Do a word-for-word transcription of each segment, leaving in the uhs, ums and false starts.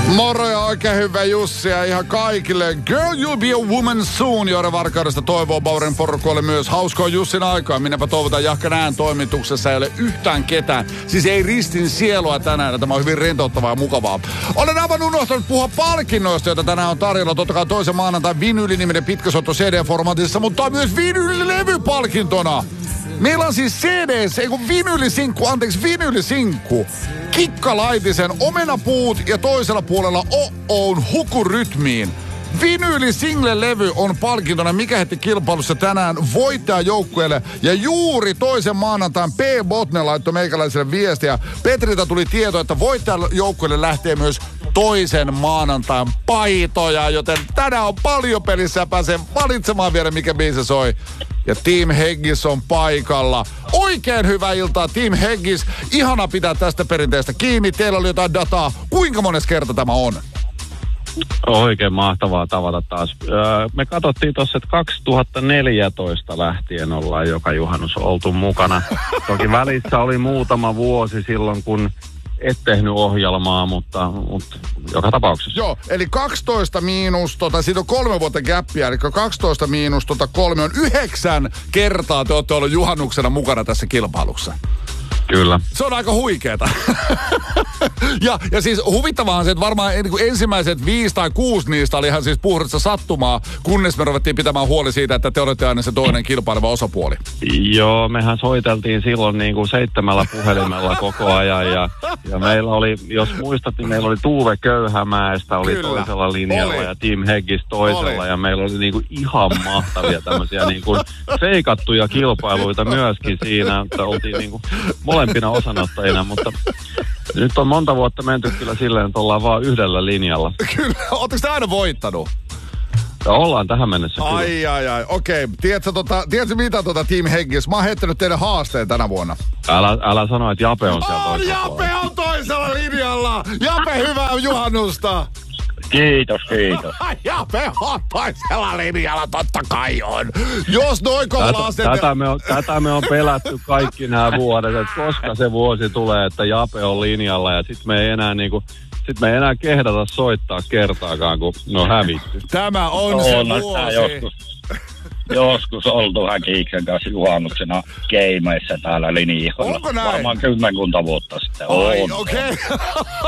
Moro ja oikein hyvä Jussi ja ihan kaikille. Girl, you'll be a woman soon, joiden Varkaudesta toivoo Bauerin porukoille myös hauskoa Jussin aikaa. Minäpä toivotan Jahka Nään toimituksessa ei ole yhtään ketään. Siis ei ristin sielua tänään. Tämä on hyvin rentouttavaa ja mukavaa. Olen aivan unohtanut puhua palkinnoista, joita tänään on tarjolla. Totta kai toisen maanantain vinyyli-niminen pitkäsoitto C D-formaatissa, mutta myös vinyylilevypalkintona. Meillä on siis C D, ei kun vinyylisinku, anteeksi vinyylisinku. Kikka Laitisen Omenapuut ja toisella puolella O-Oon Hukurytmiin. Vinyyli-single-levy on palkintona Mikä heti kilpailussa tänään voittajajoukkueelle. Ja juuri toisen maanantain P. Botne laittoi meikäläiselle viestiä. Petriltä tuli tieto, että voittajajoukkueelle lähtee myös toisen maanantain paitoja. Joten tänään on paljon pelissä ja pääsee valitsemaan vielä mikä biisi soi. Ja Team Heggis on paikalla. Oikein hyvää iltaa Team Heggis. Ihana pitää tästä perinteestä kiinni. Teillä oli jotain dataa. Kuinka mones kerta tämä on? Oikein mahtavaa tavata taas. Öö, me katsottiin tuossa, että kaksituhattaneljätoista lähtien ollaan joka juhannus oltu mukana. Toki välissä oli muutama vuosi silloin, kun et tehnyt ohjelmaa, mutta, mutta joka tapauksessa. Joo, eli kaksitoista miinus, tota, siitä on kolme vuotta gäppiä, eli kaksitoista miinus tota kolme on yhdeksän kertaa te olette ollut juhannuksena mukana tässä kilpailussa. Kyllä. Se on aika huikeeta. ja, ja siis huvittavaa on se, että varmaan niin ensimmäiset viisi tai kuusi niistä oli ihan siis puhdasta sattumaa, kunnes me ruvettiin pitämään huoli siitä, että te olette aina se toinen kilpaileva osapuoli. Joo, mehän soiteltiin silloin niin kuin seitsemällä puhelimella koko ajan ja, ja meillä oli, jos muistat, niin meillä oli Tuve Köyhämäestä oli Kyllä. toisella linjalla oli. Ja Team Heggis toisella oli. Ja meillä oli niin kuin ihan mahtavia tämmöisiä niin kuin feikattuja kilpailuita myöskin siinä, että oltiin niin kuin molempina osanottajina, mutta nyt on monta vuotta menty kyllä silleen, että ollaan vaan yhdellä linjalla. Kyllä. Oletteko te aina voittanut? Ja ollaan tähän mennessä kyllä. Ai, ai, ai. Okei. Okay. Tiedätkö, tota, tiedätkö mitä tota Team Heggis? Mä oon heittänyt teille haasteen tänä vuonna. Älä, älä sano, että Jape on siellä oh, toisella Jape puolella. On toisella linjalla! Jape, hyvää juhannusta! Kiitos, kiitos. Jape on toisella linjalla, totta kai on. Jos noin kovalla tätä, tätä, me on, tätä me on pelätty kaikki nämä vuodet, että koska se vuosi tulee, että Jape on linjalla ja sit me ei enää niinku... Sitten me ei enää kehdata soittaa kertaakaan, kun ne on hävitty. Tämä on no, se on vuosi. Joskus, joskus oltu Häkiksen kanssa juhannuksena keimeissä täällä linjoilla. Onko näin? Varmaan kymmenkunta vuotta sitten. Ai, okei. Okay.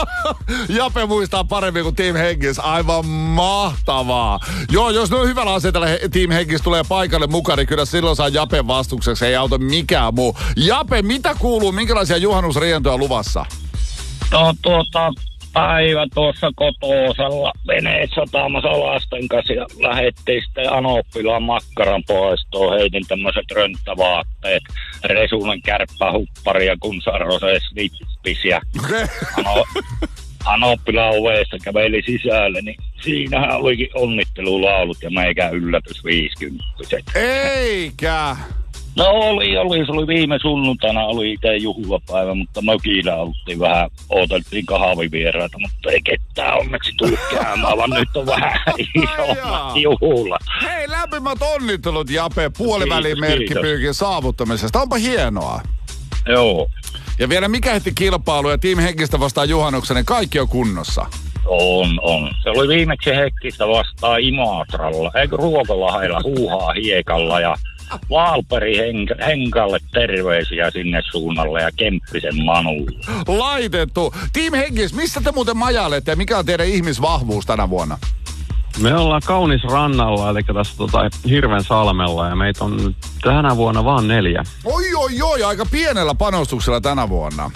Jape muistaa paremmin kuin Team Heggis. Aivan mahtavaa. Joo, jos noin hyvällä asetella Team Heggis tulee paikalle mukaan, niin kyllä silloin saa Japen vastukseksi. Ei auta mikään muu. Jape, mitä kuuluu? Minkälaisia juhannusrientoja luvassa? No tuota... Päivä tuossa kotoosalla veneessä taamassa lasten kanssa ja lähettiin sitten Anoppilaan makkaran poistoon. Heitin tämmöiset rönttävaatteet, Resunen kärppähuppari ja Kunsarose slippis ja ano, Anoppilaan ovesta käveli sisälle, niin siinähän olikin onnittelulaulut ja meikä yllätys viisikymppiset. Eikä! No oli, oli, se oli viime sunnuntaina, oli itse juhlapäivä, mutta mökillä oltiin vähän, odoteltiin kahvivieraita, mutta ei ketään onneksi tullut käymään, vaan nyt on vähän isommat juhlat. Hei, lämpimät onnittelut Jape puolivälin merkkipyykin saavuttamisesta, onpa hienoa. Joo. Ja vielä Mikä heti kilpailu ja Team Heggistä vastaan juhannuksena, niin kaikki on kunnossa. On, on. Se oli viimeksi Heggistä vastaan Imatralla, eikö Ruokolahdella huuhaa hiekalla ja Valperi Henk- Henkalle terveisiä sinne suunnalle ja Kemppisen Manulle. Laitettu. Team Heggis, missä te muuten majailette ja mikä on teidän ihmisvahvuus tänä vuonna? Me ollaan kaunis rannalla, eli tässä tota, Hirven salmella ja meitä on tänä vuonna vaan neljä. Oi, oi, oi, aika pienellä panostuksella tänä vuonna.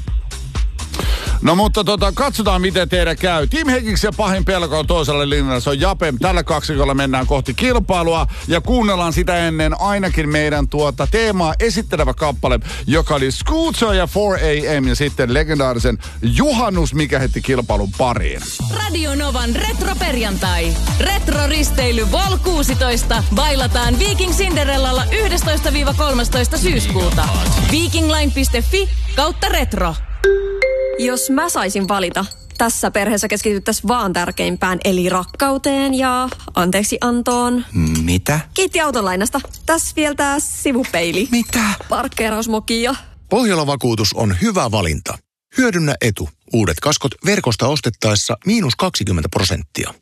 No mutta tota, katsotaan miten teidän käy. Team Heggiksen pahin pelko on toisella linjalla. Se on Jape. Tällä kaksikolla mennään kohti kilpailua ja kuunnellaan sitä ennen ainakin meidän tuota teemaa esittelevä kappale, joka oli Scooter ja four a.m. ja sitten legendaarisen Juhannus Mikä heti kilpailun pariin. Radio Novan retroperjantai. Retro-risteily Vol kuusitoista. Bailataan Viking Cinderellalla yhdestoista kolmastoista syyskuuta. vikingline piste fi kautta retro. Jos mä saisin valita, tässä perheessä keskityttäisiin vaan tärkeimpään, eli rakkauteen ja anteeksi antoon. Mitä? Kiitti autolainasta. Tässä vielä tää sivupeili. Mitä? Parkkeerausmokia. Pohjola Vakuutus on hyvä valinta. Hyödynnä etu. Uudet kaskot verkosta ostettaessa miinus kaksikymmentä prosenttia.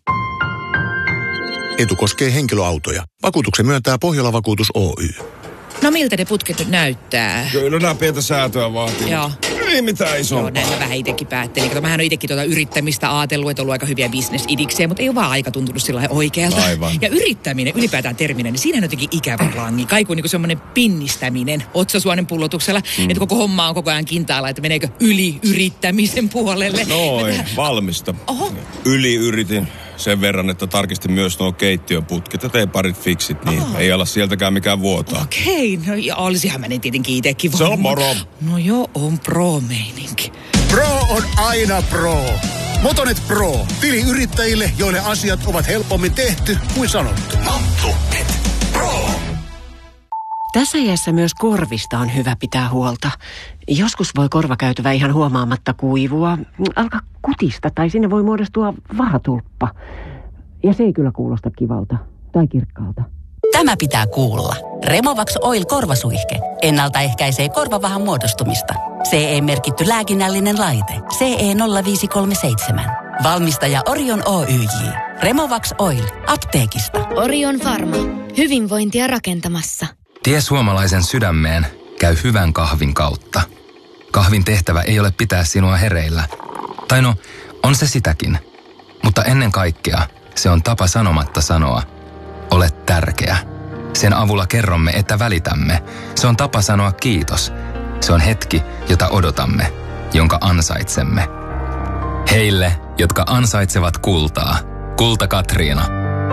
Etu koskee henkilöautoja. Vakuutuksen myöntää Pohjola-vakuutus Oy. No miltä ne putket nyt näyttää? Kyllä nämä pientä säätöä vaatii. Joo. Ei mitään isompaa. Joo, näin mä vähän itsekin päättelin. Kato, mähän on itsekin tuota yrittämistä ajatellut, että on ollut aika hyviä bisnesidiksejä, mutta ei ole vaan aika tuntunut sillä lailla oikealta. Aivan. Ja yrittäminen, ylipäätään terminä, niin siinä on jotenkin ikävä langi. Kaiku on niin semmoinen pinnistäminen otsasuonen pullotuksella, mm. että koko homma on koko ajan kintaalla, että meneekö yli yrittämisen puolelle. Noin, tähän... valmista. Oho. Yli yritin sen verran, että tarkistin myös nuo keittiöputket ja tein parit fiksit, niin oh. ei ala sieltäkään mikään vuotaa. Okei, no ja olisihan mä ne tietenkin itsekin. Se on moro. No joo, on pro-meininki. Pro on aina pro. Motonet Pro. Tiliyrittäjille, joille asiat ovat helpommin tehty kuin sanottu. Motonet Pro. Tässä iässä myös korvista on hyvä pitää huolta. Joskus voi korvakäytävä ihan huomaamatta kuivua, alkaa kutista tai sinne voi muodostua vahatulppa. Ja se ei kyllä kuulosta kivalta tai kirkkaalta. Tämä pitää kuulla. Removax Oil korvasuihke. Ennaltaehkäisee korvavahan muodostumista. C E-merkitty lääkinnällinen laite. C E nolla viisi kolme seitsemän. Valmistaja Orion Oyj. Removax Oil. Apteekista. Orion Pharma. Hyvinvointia rakentamassa. Tie suomalaisen sydämeen käy hyvän kahvin kautta. Kahvin tehtävä ei ole pitää sinua hereillä. Tai no, on se sitäkin. Mutta ennen kaikkea se on tapa sanomatta sanoa. Olet tärkeä. Sen avulla kerromme, että välitämme. Se on tapa sanoa kiitos. Se on hetki, jota odotamme, jonka ansaitsemme. Heille, jotka ansaitsevat kultaa. Kulta Katriina.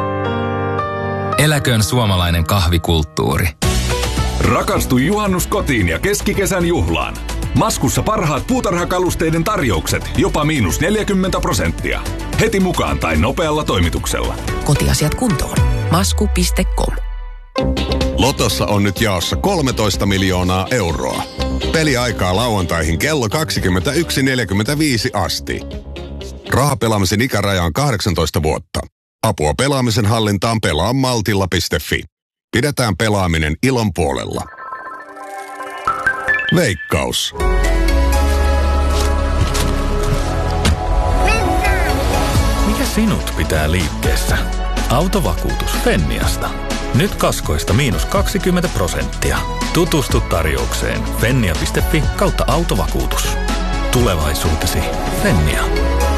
Eläköön suomalainen kahvikulttuuri. Rakastu juhannuskotiin ja keskikesän juhlaan. Maskussa parhaat puutarhakalusteiden tarjoukset, jopa miinus neljäkymmentä prosenttia. Heti mukaan tai nopealla toimituksella. Kotiasiat kuntoon. masku piste com. Lotossa on nyt jaossa kolmetoista miljoonaa euroa. Peliaikaa lauantaihin kello kaksikymmentäyksi neljäkymmentäviisi asti. Rahapelaamisen ikäraja on kahdeksantoista vuotta. Apua pelaamisen hallintaan pelaa maltilla piste fi. Pidetään pelaaminen ilon puolella. Veikkaus. Mikä sinut pitää liikkeessä? Autovakuutus Fenniasta. Nyt kaskoista miinus kaksikymmentä prosenttia. Tutustu tarjoukseen fennia piste fi kautta autovakuutus. Tulevaisuutesi Fennia.